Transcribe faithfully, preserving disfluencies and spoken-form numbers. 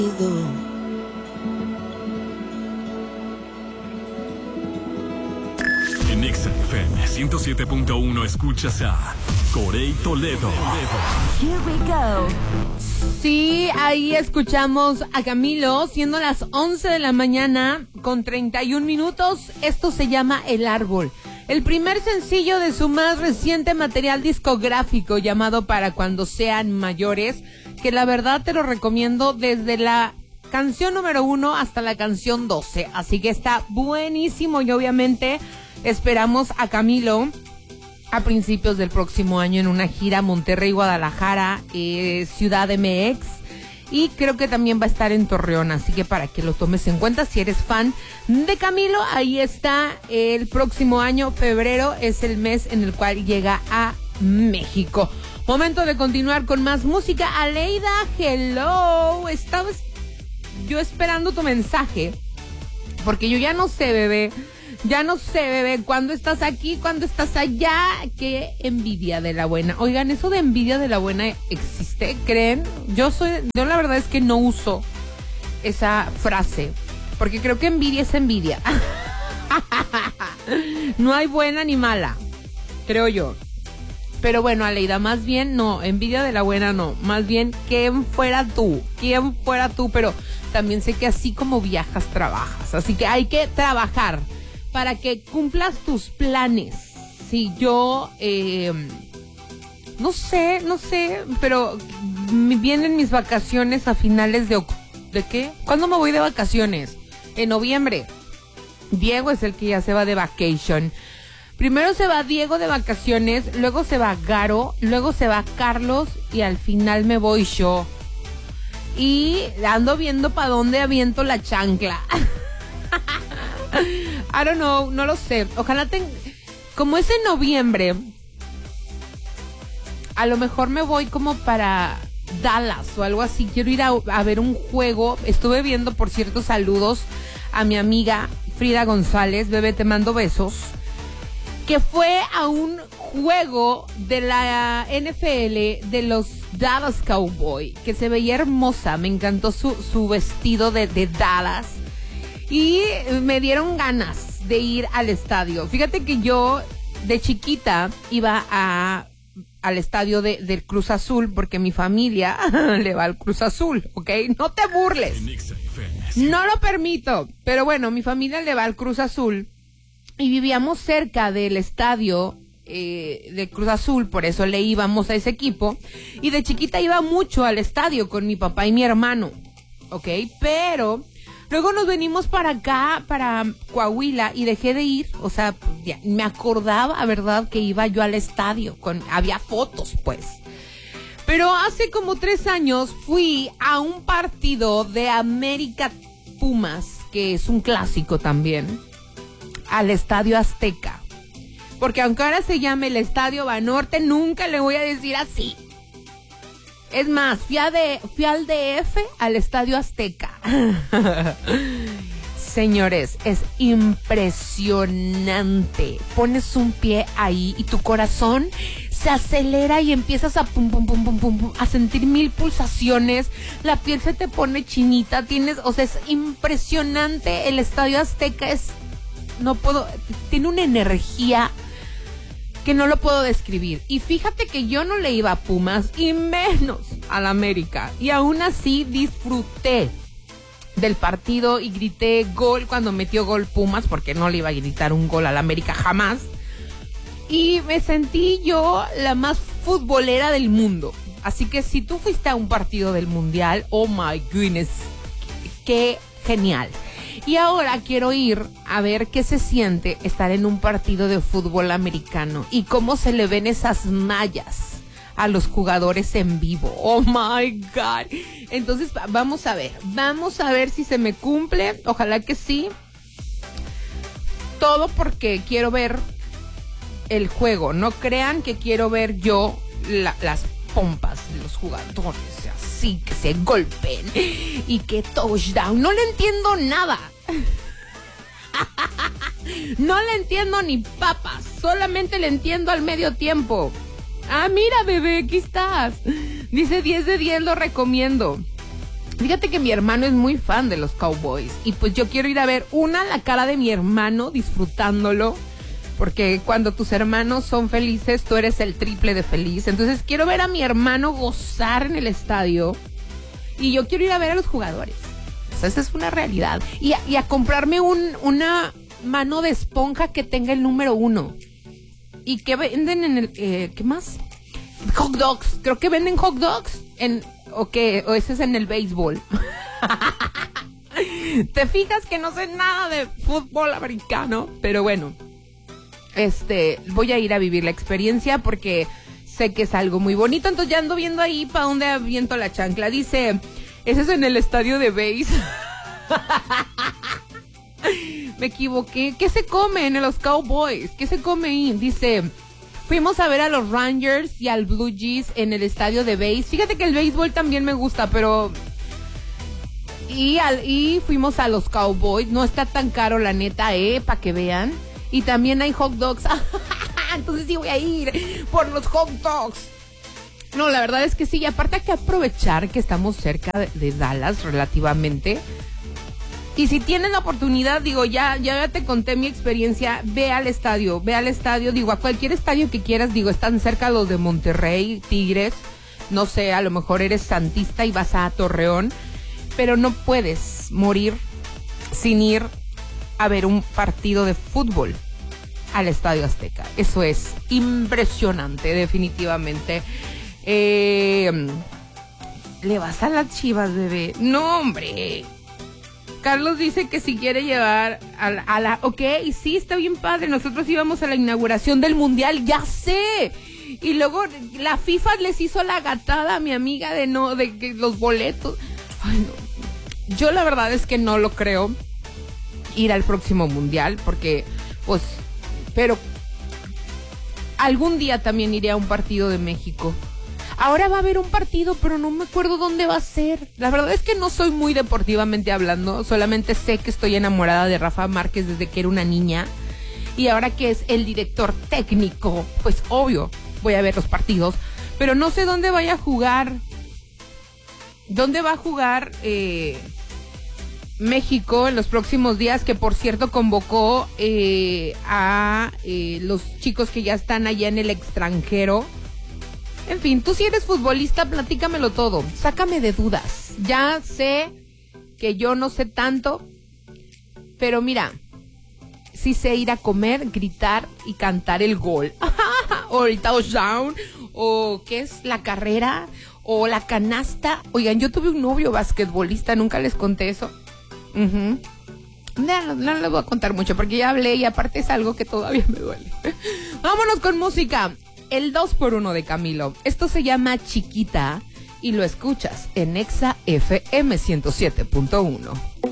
En Exa F M ciento siete punto uno escuchas a Corey Toledo. Here we go. Sí, ahí escuchamos a Camilo, siendo las once de la mañana con treinta y un minutos. Esto se llama El Árbol, el primer sencillo de su más reciente material discográfico llamado Para Cuando Sean Mayores, que la verdad te lo recomiendo desde la canción número uno hasta la canción doce, así que está buenísimo y obviamente esperamos a Camilo a principios del próximo año en una gira Monterrey, Guadalajara, eh, Ciudad M X, y creo que también va a estar en Torreón, así que para que lo tomes en cuenta si eres fan de Camilo, ahí está. El próximo año, febrero, es el mes en el cual llega a México. Momento de continuar con más música. Aleida, hello, estabas yo esperando tu mensaje, porque yo ya no sé, bebé, ya no sé, bebé, cuándo estás aquí, cuándo estás allá. Qué envidia de la buena. Oigan, eso de envidia de la buena existe, ¿creen? Yo soy, yo la verdad es que no uso esa frase, porque creo que envidia es envidia. No hay buena ni mala, creo yo. Pero bueno, Aleida, más bien no, envidia de la buena no, más bien quién fuera tú, quién fuera tú, pero también sé que así como viajas, trabajas, así que hay que trabajar para que cumplas tus planes. Si yo, eh, no sé, no sé, pero me vienen mis vacaciones a finales de octubre. ¿De qué? ¿Cuándo me voy de vacaciones? En noviembre. Diego es el que ya se va de vacation. Primero se va Diego de vacaciones, luego se va Garo, luego se va Carlos y al final me voy yo. Y ando viendo para dónde aviento la chancla. I don't know, no lo sé. Ojalá ten... como es en noviembre, a lo mejor me voy como para Dallas o algo así. Quiero ir a, a ver un juego. Estuve viendo, por cierto, saludos a mi amiga Frida González. Bebé, te mando besos. Que fue a un juego de la N F L de los Dallas Cowboys, que se veía hermosa. Me encantó su, su vestido de, de Dallas. Y me dieron ganas de ir al estadio. Fíjate que yo de chiquita iba a, al estadio de, del Cruz Azul, porque mi familia le va al Cruz Azul, ¿ok? No te burles. No lo permito. Pero bueno, mi familia le va al Cruz Azul. Y vivíamos cerca del estadio eh, de Cruz Azul, por eso le íbamos a ese equipo. Y de chiquita iba mucho al estadio con mi papá y mi hermano, ¿ok? Pero luego nos venimos para acá, para Coahuila, y dejé de ir. O sea, ya, me acordaba, ¿verdad?, que iba yo al estadio. Con, había fotos, pues. Pero hace como tres años fui a un partido de América Pumas, que es un clásico también, al Estadio Azteca. Porque aunque ahora se llame el Estadio Banorte, nunca le voy a decir así. Es más, fui, a de, fui al D F, al Estadio Azteca. Señores, es impresionante. Pones un pie ahí y tu corazón se acelera y empiezas a pum, pum, pum, pum, pum, pum, a sentir mil pulsaciones. La piel se te pone chinita. Tienes, o sea, es impresionante. El Estadio Azteca es... no puedo, tiene una energía que no lo puedo describir. Y fíjate que yo no le iba a Pumas y menos al América, y aún así disfruté del partido y grité gol cuando metió gol Pumas, porque no le iba a gritar un gol al América jamás. Y me sentí yo la más futbolera del mundo. Así que si tú fuiste a un partido del Mundial, oh my goodness, qué genial. Y ahora quiero ir a ver qué se siente estar en un partido de fútbol americano y cómo se le ven esas mallas a los jugadores en vivo. Oh my God. Entonces vamos a ver, vamos a ver si se me cumple. Ojalá que sí. Todo porque quiero ver el juego. No crean que quiero ver yo la, las pompas de los jugadores. Sí, que se golpeen y que touchdown. No le entiendo nada. No le entiendo ni papas. Solamente le entiendo al medio tiempo. Ah, mira, bebé, aquí estás. Dice diez de diez, lo recomiendo. Fíjate que mi hermano es muy fan de los Cowboys y pues yo quiero ir a ver una, la cara de mi hermano disfrutándolo, porque cuando tus hermanos son felices, tú eres el triple de feliz. Entonces quiero ver a mi hermano gozar en el estadio y yo quiero ir a ver a los jugadores. O sea, esa es una realidad. Y a, y a comprarme un, una mano de esponja que tenga el número uno. ¿Y que venden en el... Eh, ¿qué más? Hot dogs. Creo que venden hot dogs en... ¿O qué? ¿O ese es en el béisbol? Te fijas que no sé nada de fútbol americano, pero bueno, este, voy a ir a vivir la experiencia porque sé que es algo muy bonito. Entonces ya ando viendo ahí para dónde aviento la chancla. Dice, ese es en el estadio de béis. Me equivoqué. ¿Qué se come en los Cowboys? ¿Qué se come ahí? Dice, fuimos a ver a los Rangers y al Blue Jays en el estadio de béis. Fíjate que el béisbol también me gusta, pero... Y, al, y fuimos a los Cowboys. No está tan caro, la neta, eh, para que vean. Y también hay hot dogs. Entonces sí voy a ir por los hot dogs. No, la verdad es que sí. Y aparte hay que aprovechar que estamos cerca de, de Dallas relativamente. Y si tienes la oportunidad, digo, ya, ya te conté mi experiencia, ve al estadio, ve al estadio, digo, a cualquier estadio que quieras, digo, están cerca los de Monterrey, Tigres, no sé, a lo mejor eres santista y vas a Torreón, pero no puedes morir sin ir a ver un partido de fútbol al Estadio Azteca. Eso es impresionante, definitivamente. Eh, ¿Le vas a las Chivas, bebé? No, hombre. Carlos dice que si quiere llevar a la, a la... Ok, sí, está bien padre. Nosotros íbamos a la inauguración del Mundial, ya sé. Y luego la FIFA les hizo la gatada a mi amiga de no, de que los boletos... Ay, no. Yo la verdad es que no lo creo ir al próximo Mundial, porque, pues... Pero algún día también iré a un partido de México. Ahora va a haber un partido, pero no me acuerdo dónde va a ser. La verdad es que no soy muy deportivamente hablando. Solamente sé que estoy enamorada de Rafa Márquez desde que era una niña. Y ahora que es el director técnico, pues obvio, voy a ver los partidos. Pero no sé dónde vaya a jugar. ¿Dónde va a jugar eh, México en los próximos días? Que por cierto convocó eh, a eh, los chicos que ya están allá en el extranjero. En fin, tú si eres futbolista, platícamelo todo. Sácame de dudas. Ya sé que yo no sé tanto, pero mira, sí sé ir a comer, gritar y cantar el gol. O el touchdown, o qué es la carrera, o la canasta. Oigan, yo tuve un novio basquetbolista, nunca les conté eso. Uh-huh. No, no, no les voy a contar mucho porque ya hablé y aparte es algo que todavía me duele. Vámonos con música. El dos por uno de Camilo. Esto se llama Chiquita y lo escuchas en Exa F M ciento siete punto uno.